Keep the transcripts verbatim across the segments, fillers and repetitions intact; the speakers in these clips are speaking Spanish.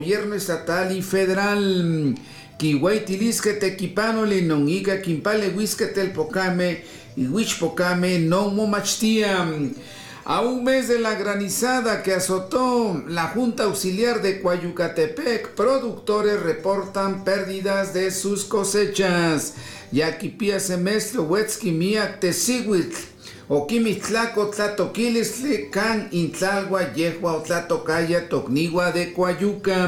Gobierno estatal y federal. Kihuaytilisque tequipanole non iga quimpale huisquetel pocame y huichpocame no momachtia. A un mes de la granizada que azotó la Junta Auxiliar de Coayucatepec, productores reportan pérdidas de sus cosechas. Yaquipía semestre huetzki miak tesiguitl. Oquimitlaco tlatoquilistle can intlalgua yehua otlatocaya tocnigua de Coayuca.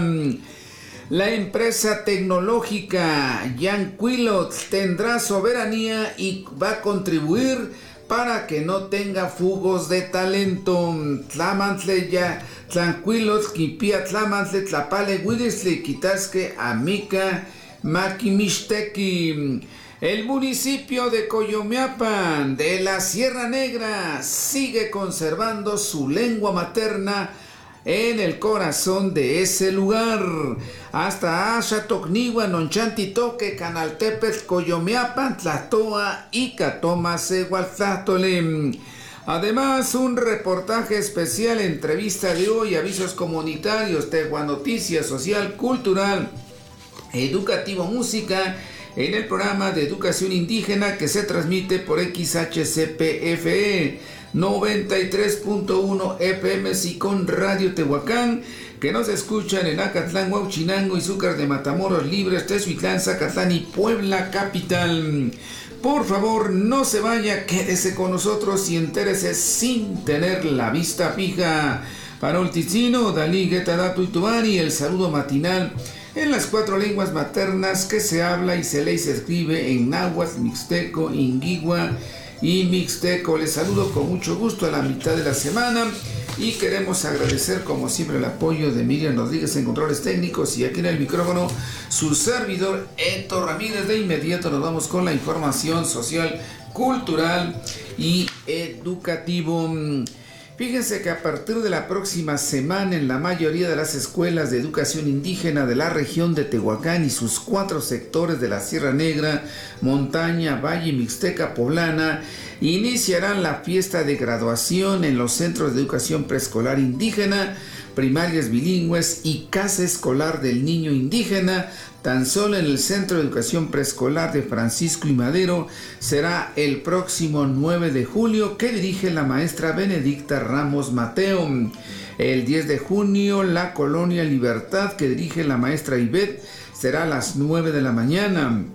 La empresa tecnológica Yanquilot tendrá soberanía y va a contribuir para que no tenga fugos de talento. Tlamantle ya tranquilos quipia tlamantle tlapale huidisle quitasque amica maquimixtequi. El municipio de Coyomeapan de la Sierra Negra sigue conservando su lengua materna en el corazón de ese lugar. Hasta Asha Tocnigua, Nonchanti-Toque, Canaltepetl, Coyomeapan, Tlatoa y Catoma Cehualtlátole. Además, un reportaje especial, entrevista de hoy, avisos comunitarios, Tegua Noticias, social, cultural, educativo, música, en el programa de educación indígena que se transmite por X H C P F E noventa y tres punto uno F M y con Radio Tehuacán, que nos escuchan en Acatlán, Huauchinango, Izúcar de Matamoros, Libres, Tezuitlán, Zacatlán y Puebla capital. Por favor, no se vaya, quédese con nosotros y entérese sin tener la vista fija. Para Olticino, Dalí, Guetadato y Tubani, el saludo matinal en las cuatro lenguas maternas que se habla y se lee y se escribe en náhuatl, mixteco, inguigua y mixteco. Les saludo con mucho gusto a la mitad de la semana y queremos agradecer como siempre el apoyo de Miriam Rodríguez en controles técnicos y aquí en el micrófono su servidor Héctor Ramírez. De inmediato nos vamos con la información social, cultural y educativo. Fíjense que a partir de la próxima semana en la mayoría de las escuelas de educación indígena de la región de Tehuacán y sus cuatro sectores de la Sierra Negra, Montaña, Valle, Mixteca, Poblana, iniciarán la fiesta de graduación en los centros de educación preescolar indígena, primarias bilingües y casa escolar del niño indígena. Tan solo en el Centro de Educación Preescolar de Francisco y Madero será el próximo nueve de julio, que dirige la maestra Benedicta Ramos Mateo. El diez de junio, la Colonia Libertad, que dirige la maestra Ivette, será a las nueve de la mañana.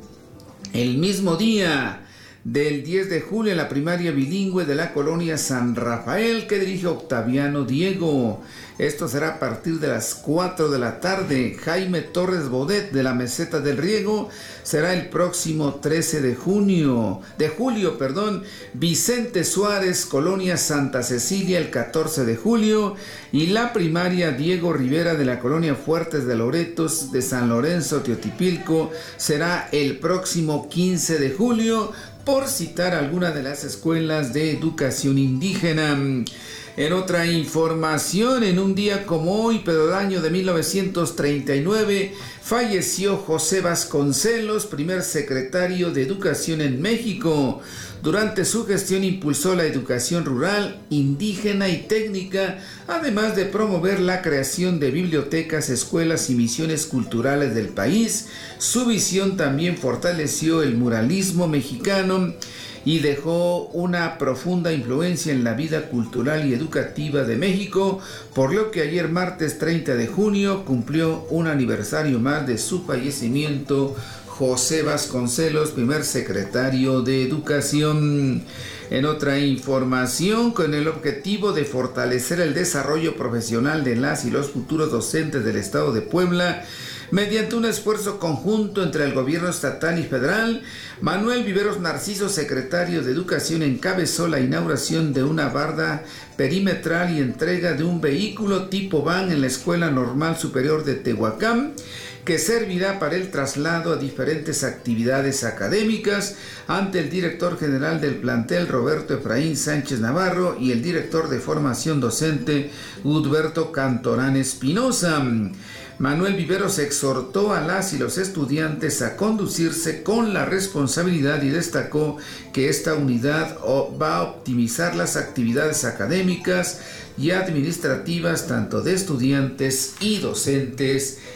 El mismo día del diez de julio, la primaria bilingüe de la Colonia San Rafael, que dirige Octaviano Diego. Esto será a partir de las cuatro de la tarde. Jaime Torres Bodet de la Meseta del Riego será el próximo trece de junio, de julio, perdón. Vicente Suárez, Colonia Santa Cecilia, el catorce de julio. Y la primaria Diego Rivera de la Colonia Fuertes de Loretos de San Lorenzo, Teotipilco, será el próximo quince de julio, por citar alguna de las escuelas de educación indígena. En otra información, en un día como hoy, pero del año de mil novecientos treinta y nueve, falleció José Vasconcelos, primer secretario de Educación en México. Durante su gestión impulsó la educación rural, indígena y técnica, además de promover la creación de bibliotecas, escuelas y misiones culturales del país. Su visión también fortaleció el muralismo mexicano y dejó una profunda influencia en la vida cultural y educativa de México, por lo que ayer martes treinta de junio cumplió un aniversario más de su fallecimiento José Vasconcelos, primer secretario de Educación. En otra información, con el objetivo de fortalecer el desarrollo profesional de las y los futuros docentes del Estado de Puebla, mediante un esfuerzo conjunto entre el gobierno estatal y federal, Manuel Viveros Narciso, secretario de Educación, encabezó la inauguración de una barda perimetral y entrega de un vehículo tipo van en la Escuela Normal Superior de Tehuacán, que servirá para el traslado a diferentes actividades académicas, ante el director general del plantel, Roberto Efraín Sánchez Navarro, y el director de formación docente, Udberto Cantorán Espinosa. Manuel Viveros exhortó a las y los estudiantes a conducirse con la responsabilidad y destacó que esta unidad va a optimizar las actividades académicas y administrativas tanto de estudiantes y docentes